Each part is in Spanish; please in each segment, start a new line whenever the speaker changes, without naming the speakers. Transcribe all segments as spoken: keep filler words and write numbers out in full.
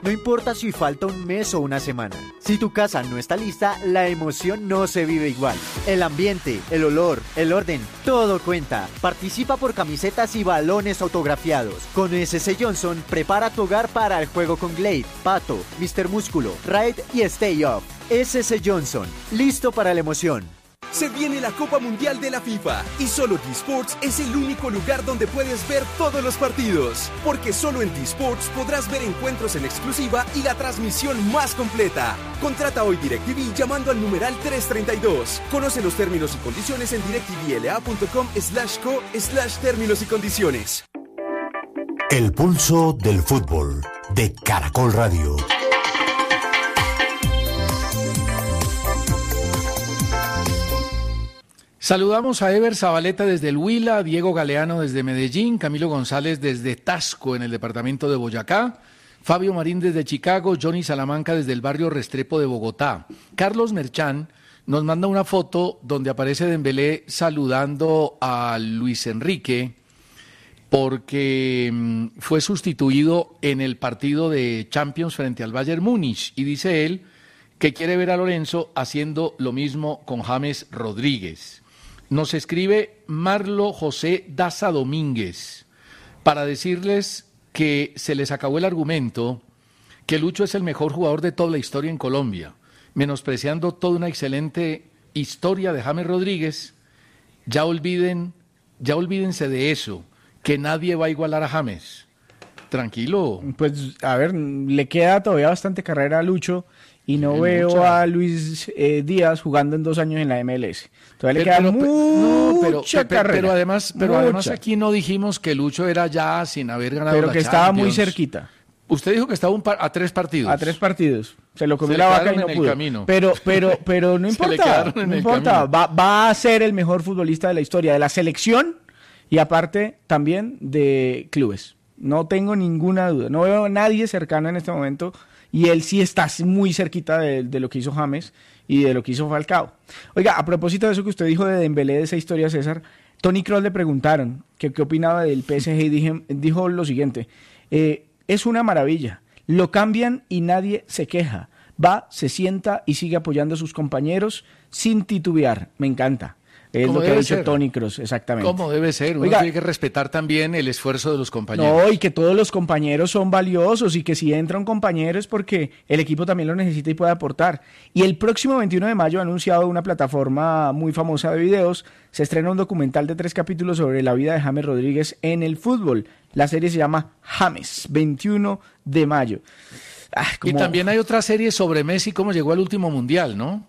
No importa si falta un mes o una semana. Si tu casa no está lista, la emoción no se vive igual. El ambiente, el olor, el orden, todo cuenta. Participa por camisetas y balones autografiados. Con S C Johnson, prepara tu hogar para el juego con Glade, Pato, míster Músculo, Raid y Stay Up. S C Johnson, listo para la emoción.
Se viene la Copa Mundial de la FIFA y solo T-Sports es el único lugar donde puedes ver todos los partidos. Porque solo en T-Sports podrás ver encuentros en exclusiva y la transmisión más completa. Contrata hoy DirecTV llamando al numeral trescientos treinta y dos. Conoce los términos y condiciones en directvla.com slash co slash términos y condiciones.
El pulso del fútbol de Caracol Radio.
Saludamos a Ever Zabaleta desde el Huila, Diego Galeano desde Medellín, Camilo González desde Tasco en el departamento de Boyacá, Fabio Marín desde Chicago, Johnny Salamanca desde el barrio Restrepo de Bogotá. Carlos Merchán nos manda una foto donde aparece Dembélé saludando a Luis Enrique porque mm, fue sustituido en el partido de Champions frente al Bayern Múnich y dice él que quiere ver a Lorenzo haciendo lo mismo con James Rodríguez. Nos escribe Marlo José Daza Domínguez para decirles que se les acabó el argumento que Lucho es el mejor jugador de toda la historia en Colombia, menospreciando toda una excelente historia de James Rodríguez. Ya olviden, ya olvídense de eso, que nadie va a igualar a James. Tranquilo.
Pues, a ver, le queda todavía bastante carrera a Lucho. Y no sí, veo mucha. a Luis eh, Díaz jugando en dos años en la M L S. Todavía pero, le queda pero, mucha
no, pero,
carrera.
Pero además, pero
mucha.
además aquí no dijimos que Lucho era ya sin haber ganado
Pero
la
que
Champions.
estaba muy cerquita.
Usted dijo que estaba un par, a tres partidos.
A tres partidos. Se lo comió Se la vaca y no pudo.
Camino.
Pero, pero, pero no importa. No importa. Va, va a ser el mejor futbolista de la historia de la selección y aparte también de clubes. No tengo ninguna duda. No veo a nadie cercano en este momento. Y él sí está muy cerquita de, de lo que hizo James y de lo que hizo Falcao. Oiga, a propósito de eso que usted dijo de Dembélé, de esa historia, César, Toni Kroos le preguntaron que qué opinaba del P S G y dije, dijo lo siguiente, eh, es una maravilla, lo cambian y nadie se queja, va, se sienta y sigue apoyando a sus compañeros sin titubear, me encanta. Es lo que ha dicho Toni Kroos, exactamente.
¿Cómo debe ser? Uno Oiga, tiene que respetar también el esfuerzo de los compañeros.
No, y que todos los compañeros son valiosos y que si entra un compañero es porque el equipo también lo necesita y puede aportar. Y el próximo veintiuno de mayo ha anunciado una plataforma muy famosa de videos, se estrena un documental de tres capítulos sobre la vida de James Rodríguez en el fútbol. La serie se llama James, veintiuno de mayo.
Ah, como... Y también hay otra serie sobre Messi, cómo llegó al último mundial, ¿no?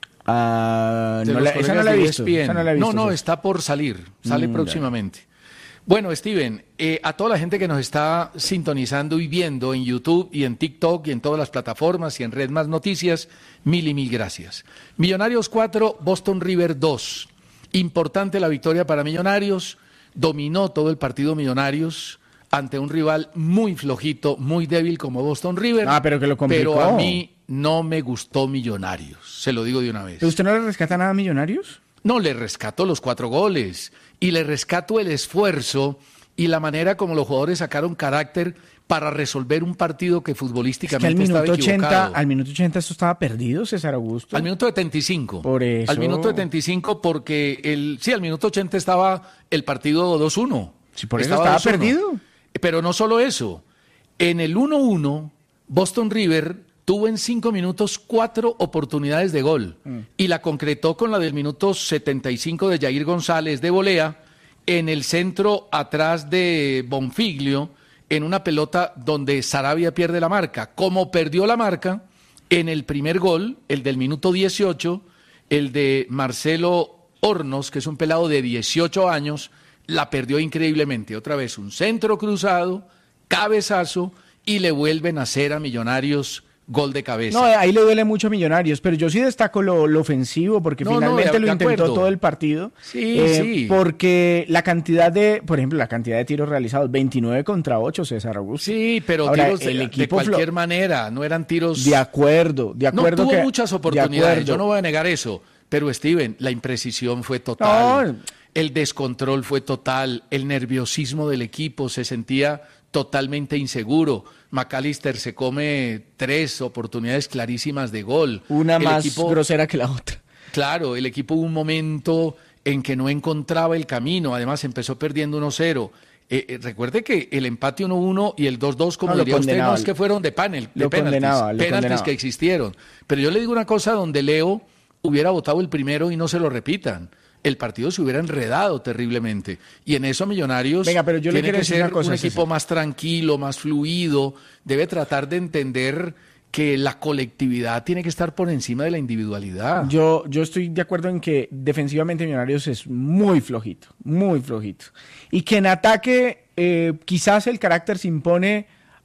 Uh, no la, esa, no la he visto, esa no la he visto.
No, no, está por salir, sale mm, próximamente. Ya. Bueno, Steven, eh, a toda la gente que nos está sintonizando y viendo en YouTube y en TikTok y en todas las plataformas y en Red Más Noticias, mil y mil gracias. Millonarios cuatro, Boston River dos. Importante la victoria para Millonarios, dominó todo el partido Millonarios ante un rival muy flojito, muy débil como Boston River.
Ah, pero que lo complicó.
Pero a mí no me gustó Millonarios, se lo digo de una vez.
¿Pero usted no le rescata nada a Millonarios?
No, le rescato los cuatro goles y le rescato el esfuerzo y la manera como los jugadores sacaron carácter para resolver un partido que futbolísticamente es que
al
estaba equivocado.
ochenta, al minuto ochenta esto estaba perdido, César Augusto.
Al minuto setenta y cinco.
Por eso.
Al minuto setenta y cinco porque el sí, al minuto ochenta estaba el partido dos uno.
Sí, por eso estaba, estaba perdido.
Pero no solo eso. En el uno uno, Boston River tuvo en cinco minutos cuatro oportunidades de gol mm. y la concretó con la del minuto setenta y cinco de Jair González de volea en el centro atrás de Bonfiglio en una pelota donde Sarabia pierde la marca. Como perdió la marca en el primer gol, el del minuto dieciocho, el de Marcelo Hornos, que es un pelado de dieciocho años, la perdió increíblemente. Otra vez un centro cruzado, cabezazo y le vuelven a hacer a Millonarios gol de cabeza.
No, ahí le duele mucho a Millonarios, pero yo sí destaco lo, lo ofensivo porque no, finalmente no, de, lo de intentó acuerdo. todo el partido.
Sí,
eh,
sí.
Porque la cantidad de, por ejemplo, la cantidad de tiros realizados, veintinueve contra ocho, César Augusto.
Sí, pero
Ahora,
tiros de,
el equipo
de cualquier manera, no eran tiros...
De acuerdo, de acuerdo.
No tuvo
que,
muchas oportunidades, yo no voy a negar eso, pero Steven, la imprecisión fue total, no. el descontrol fue total, el nerviosismo del equipo se sentía totalmente inseguro. McAllister se come tres oportunidades clarísimas de gol.
Una
el
más
equipo,
grosera que la otra.
Claro, el equipo hubo un momento en que no encontraba el camino, además empezó perdiendo uno cero. Eh, eh, recuerde que el empate uno uno y el dos dos, como
no,
diría usted, no es
el,
que fueron de panel, de penaltis, penaltis
condenaba.
que existieron. Pero yo le digo una cosa, donde Leo hubiera votado el primero y no se lo repitan, el partido se hubiera enredado terriblemente. Y en eso Millonarios
Venga, pero yo
tiene
le
que ser
una cosa,
un equipo
César.
más tranquilo, más fluido, debe tratar de entender que la colectividad tiene que estar por encima de la individualidad.
Yo, yo estoy de acuerdo en que defensivamente Millonarios es muy flojito, muy flojito. Y que en ataque eh, quizás el carácter se impone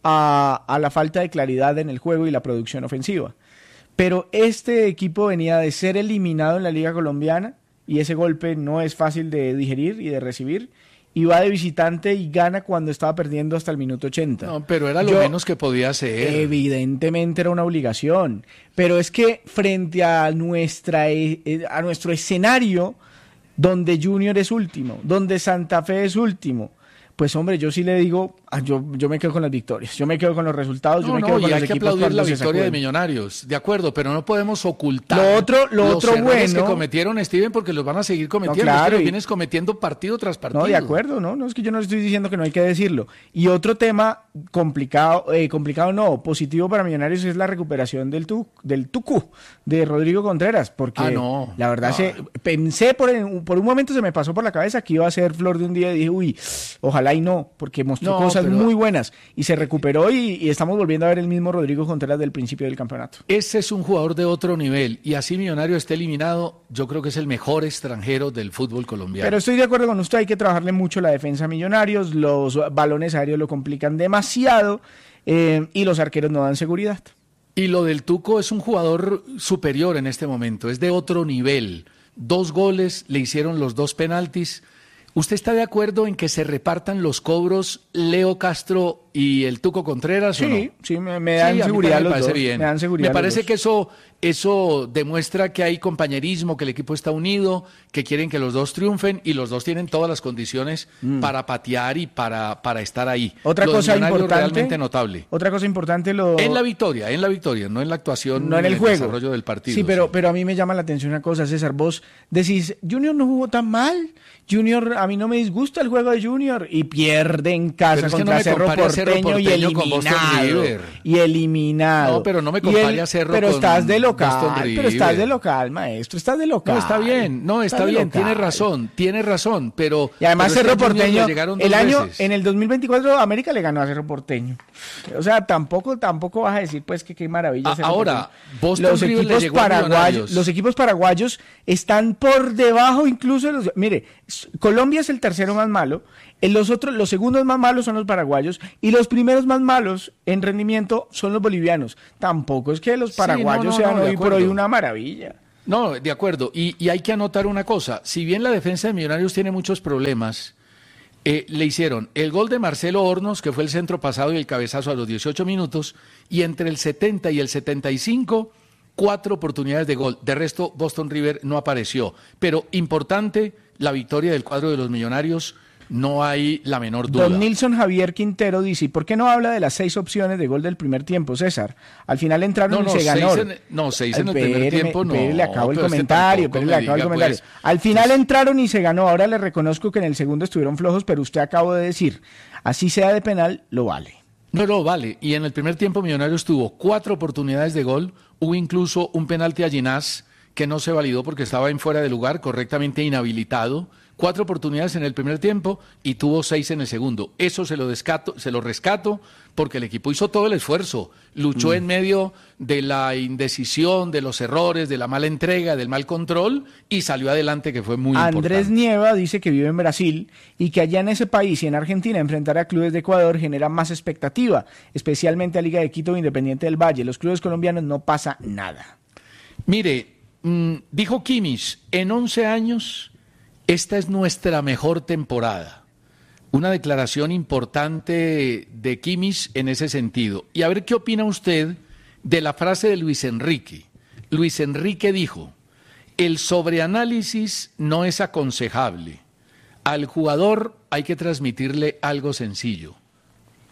a, a la falta de claridad en el juego y la producción ofensiva. Pero este equipo venía de ser eliminado en la Liga Colombiana y ese golpe no es fácil de digerir y de recibir. Y va de visitante y gana cuando estaba perdiendo hasta el minuto ochenta.
No, pero era lo
Yo,
menos que podía hacer.
Evidentemente era una obligación, pero es que frente a nuestra a nuestro escenario donde Junior es último, donde Santa Fe es último, pues hombre, yo sí le digo, yo, yo me quedo con las victorias, yo me quedo con los resultados,
no,
yo me
no,
quedo con
y
los
hay que
equipos
aplaudir la
cuando se
victoria de
sacuden.
Millonarios, de acuerdo, pero no podemos ocultar
Lo otro, lo
los
otro
errores
bueno
que cometieron, Steven, porque los van a seguir cometiendo.
No, claro,
es que los
y-
vienes cometiendo partido tras partido.
No, de acuerdo, no, no es que yo no estoy diciendo que no hay que decirlo. Y otro tema complicado, eh, complicado no, positivo para Millonarios es la recuperación del tu, del Tucu, de Rodrigo Contreras, porque
Ah, no.
la verdad
No.
se, pensé por, en- por un momento se me pasó por la cabeza que iba a ser flor de un día y dije, uy, ojalá y no, porque mostró
No,
cosas
pero-
muy buenas y se recuperó y, y estamos volviendo a ver el mismo Rodrigo Contreras del principio del campeonato.
Ese es un jugador de otro nivel y así Millonario esté eliminado, yo creo que es el mejor extranjero del fútbol colombiano.
Pero estoy de acuerdo con usted, hay que trabajarle mucho la defensa a Millonarios, los balones aéreos lo complican demasiado eh, y los arqueros no dan seguridad.
Y lo del Tuco es un jugador superior en este momento, es de otro nivel. Dos goles, le hicieron los dos penaltis. ¿Usted está de acuerdo en que se repartan los cobros Leo Castro y el Tuco Contreras o no?
Sí, sí, me, me dan
Sí, a mí
seguridad
también
los
me parece
dos.
bien.
Me dan seguridad
Me parece
los dos.
que eso, eso demuestra que hay compañerismo, que el equipo está unido, que quieren que los dos triunfen y los dos tienen todas las condiciones para patear y para, para estar ahí.
Otra
Lo de
cosa
Millonarios
importante,
realmente notable.
Otra cosa importante lo
En la victoria, en la victoria, no en la actuación,
no en el
ni
juego.
desarrollo del partido.
Sí, pero, pero a mí me llama la atención una cosa, César. Vos decís, Junior no jugó tan mal. Junior, a mí no me disgusta el juego de Junior. Y pierde en casa
Pero es que no
contra
me
Cerro
compare a Cerro
Porteño, y
Porteño con Boston
eliminado.
River.
Y eliminado.
No, pero no me
Y
compare
el-
a Cerro
Pero
con
estás de local,
Boston
pero
River.
estás de local, maestro. Estás de local.
No, está bien, no, está
Estás de
bien,
local.
tiene razón, tiene razón, pero...
Y además
pero es que
Cerro
a Junior
Porteño,
le llegaron dos
el año,
veces.
en el dos mil veinticuatro América le ganó a Cerro Porteño. O sea, tampoco, tampoco vas a decir pues que qué maravilla.
A-
Cerro
ahora,
Porteño.
Boston
los
River le
equipos
llegó a
paraguayos,
Millonarios.
los equipos paraguayos están por debajo incluso de los, mire, s- Colombia es el tercero más malo, en los otros, los segundos más malos son los paraguayos y los primeros más malos en rendimiento son los bolivianos. Tampoco es que los
Sí,
paraguayos
no, no,
sean
no, de
hoy por hoy
acuerdo.
una maravilla.
No, de acuerdo, y, y hay que anotar una cosa, si bien la defensa de Millonarios tiene muchos problemas, eh, le hicieron el gol de Marcelo Hornos, que fue el centro pasado y el cabezazo a los dieciocho minutos, y entre el setenta y el setenta y cinco, cuatro oportunidades de gol. De resto, Boston River no apareció. Pero importante, la victoria del cuadro de los Millonarios, no hay la menor duda.
Don Nilson Javier Quintero dice, ¿y por qué no habla de las seis opciones de gol del primer tiempo, César? Al final entraron
No,
y
no,
se
seis
ganó.
en- no, seis en el
Ay,
primer
espéreme,
tiempo, no,
espere, le acabo el
pero es que
comentario,
tampoco
espere,
me
le acabo el
diga,
comentario.
pues.
Al final
Pues-
entraron y se ganó. Ahora le reconozco que en el segundo estuvieron flojos, pero usted acabó de decir, así sea de penal, lo vale.
No, no, vale. Y en el primer tiempo Millonarios tuvo cuatro oportunidades de gol. Hubo incluso un penalti a Ginás que no se validó porque estaba en fuera de lugar, correctamente inhabilitado. Cuatro oportunidades en el primer tiempo y tuvo seis en el segundo. Eso se lo, descato, se lo rescato porque el equipo hizo todo el esfuerzo. Luchó
Mm.
en medio de la indecisión, de los errores, de la mala entrega, del mal control y salió adelante, que fue muy
Andrés
importante.
Nieva dice que vive en Brasil y que allá en ese país y en Argentina enfrentar a clubes de Ecuador genera más expectativa, especialmente a Liga de Quito o Independiente del Valle. Los clubes colombianos no pasa nada.
Mire, mm, dijo Kimmich, en once años, esta es nuestra mejor temporada. Una declaración importante de Kimmich en ese sentido. Y a ver qué opina usted de la frase de Luis Enrique. Luis Enrique dijo, el sobreanálisis no es aconsejable. Al jugador hay que transmitirle algo sencillo.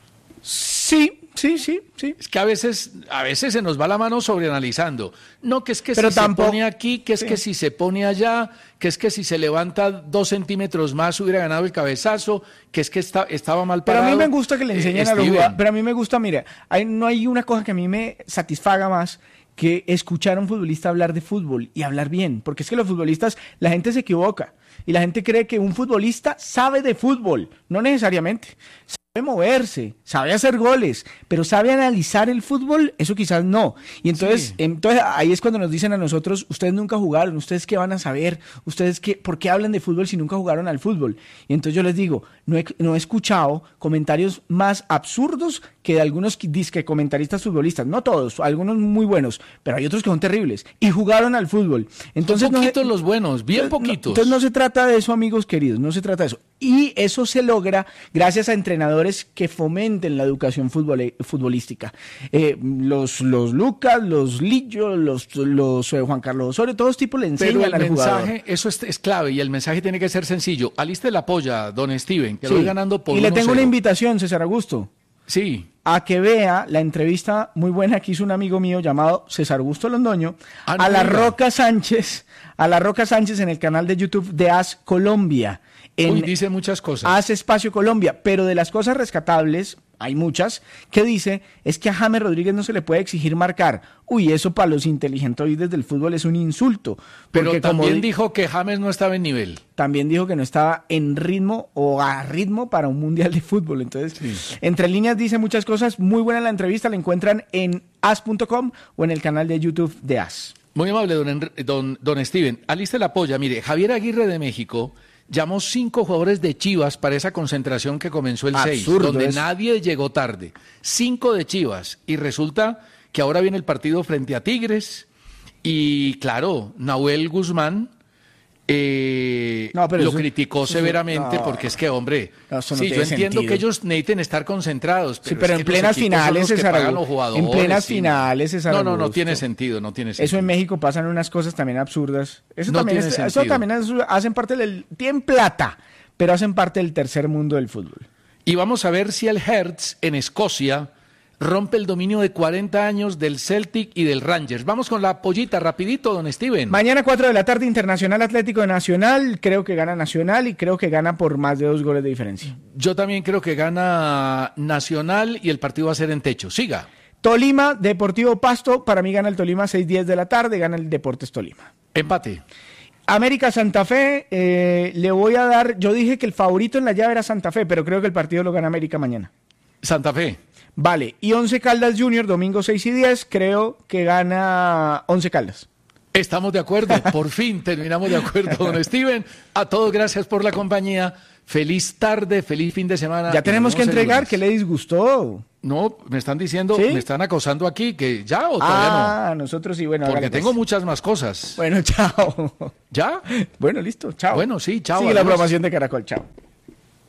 Sí, sí, sí, sí.
Es que a veces, a veces se nos va la mano sobreanalizando. No, que es que
Pero
si
tampoco,
se pone aquí, que es sí. que si se pone allá, que es que si se levanta dos centímetros más hubiera ganado el cabezazo, que es que está, estaba mal parado.
Pero a mí me gusta que le enseñen
eh,
a los jugadores. Pero a mí me gusta, mira, hay, no hay una cosa que a mí me satisfaga más que escuchar a un futbolista hablar de fútbol y hablar bien. Porque es que los futbolistas, la gente se equivoca. Y la gente cree que un futbolista sabe de fútbol. No necesariamente. Sabe moverse, sabe hacer goles, pero sabe analizar el fútbol, eso quizás no. Y entonces, sí. entonces ahí es cuando nos dicen a nosotros, ustedes nunca jugaron, ustedes qué van a saber, ustedes qué, por qué hablan de fútbol si nunca jugaron al fútbol. Y entonces yo les digo, no he, no he escuchado comentarios más absurdos que de algunos disque comentaristas futbolistas, no todos, algunos muy buenos, pero hay otros que son terribles y jugaron al fútbol. Entonces,
son poquitos
no,
los buenos, bien poquitos.
No, entonces no se trata de eso, amigos queridos, no se trata de eso. Y eso se logra gracias a entrenadores que fomenten la educación futbol, futbolística. Eh, los, los Lucas, los Lillo, los, los eh, Juan Carlos Osorio, todos tipos le enseñan
Pero el
al
mensaje,
jugador.
Eso es, es clave y el mensaje tiene que ser sencillo. Aliste la polla, don Steven, que
sí.
lo voy ganando por
Y le tengo
uno cero.
Una invitación, César Augusto.
Sí.
A que vea la entrevista muy buena que hizo un amigo mío llamado César Augusto Londoño
ah,
a
no,
la
mira.
Roca Sánchez, a la Roca Sánchez en el canal de YouTube de AS Colombia. En
Uy, dice muchas cosas.
AS Espacio Colombia, pero de las cosas rescatables, hay muchas, que dice, es que a James Rodríguez no se le puede exigir marcar. Uy, eso para los inteligentoides del fútbol es un insulto.
Pero también
como,
dijo que James no estaba en nivel.
También dijo que no estaba en ritmo o a ritmo para un mundial de fútbol. Entonces, sí. entre líneas dice muchas cosas. Muy buena la entrevista, la encuentran en as punto com o en el canal de YouTube de AS.
Muy amable, don, don, don Steven. Aliste la polla. Mire, Javier Aguirre de México llamó cinco jugadores de Chivas para esa concentración que comenzó el seis, donde eso. nadie llegó tarde. Cinco de Chivas. Y resulta que ahora viene el partido frente a Tigres. Y claro, Nahuel Guzmán eh, no, pero lo eso, criticó eso, severamente no, porque es que, hombre, no, no sí, yo entiendo sentido. que ellos necesiten estar concentrados. Pero,
sí, pero
es
en
que
plenas finales, César,
en
plenas finales, César
No, no, no tiene sentido, no tiene sentido.
Eso en México pasan unas cosas también absurdas. Eso
no
también,
tiene
es,
sentido.
eso también es, hacen parte del... Tienen plata, pero hacen parte del tercer mundo del fútbol.
Y vamos a ver si el Hertz en Escocia rompe el dominio de cuarenta años del Celtic y del Rangers. Vamos con la pollita, rapidito, don Steven.
Mañana cuatro de la tarde, Internacional Atlético de Nacional. Creo que gana Nacional y creo que gana por más de dos goles de diferencia.
Yo también creo que gana Nacional y el partido va a ser en techo. Siga.
Tolima, Deportivo Pasto. Para mí gana el Tolima seis diez de la tarde, gana el Deportes Tolima.
Empate.
América Santa Fe, eh, le voy a dar, yo dije que el favorito en la llave era Santa Fe, pero creo que el partido lo gana América mañana.
Santa Fe.
Vale, y Once Caldas Junior, domingo seis y diez, creo que gana Once Caldas.
Estamos de acuerdo, por fin terminamos de acuerdo, don Steven. A todos gracias por la compañía. Feliz tarde, feliz fin de semana.
Ya tenemos que entregar, ¿qué le disgustó?
No, me están diciendo, ¿sí? me están acosando aquí, que ya o todavía
ah,
no.
Ah, nosotros sí, bueno.
Porque tengo pues. muchas más cosas.
Bueno, chao.
¿Ya?
Bueno, listo, chao.
Bueno, sí, chao.
Sigue adiós. La programación de Caracol, chao.